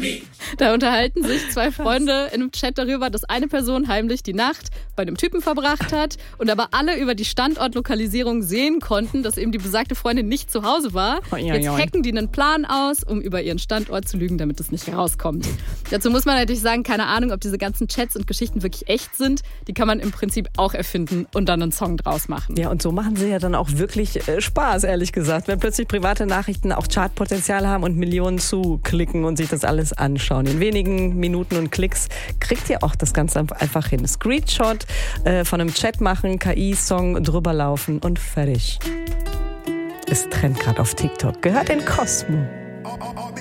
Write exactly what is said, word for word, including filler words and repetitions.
Da unterhalten sich zwei Freunde in einem Chat darüber, dass eine Person heimlich die Nacht bei einem Typen verbracht hat und aber alle über die Standortlokalisierung sehen konnten, dass eben die besagte Freundin nicht zu Hause war. Jetzt hacken die einen Plan aus, um über ihren Standort zu lügen, damit es nicht herauskommt. Dazu muss man natürlich sagen, keine Ahnung, ob diese ganzen Chats und Geschichten wirklich echt sind. Die kann man im Prinzip auch erfinden und dann einen Song draus machen. Ja, und so machen sie ja dann auch wirklich äh, Spaß, ehrlich gesagt. Wenn plötzlich private Nachrichten auch Chartpotenzial haben und Millionen zuklicken und sich das alles anschauen. In wenigen Minuten und Klicks kriegt ihr auch das Ganze einfach hin. Screenshot äh, von einem Chat machen, K I-Song drüber laufen und fertig. Ist Trend gerade auf TikTok. Gehört in Cosmo.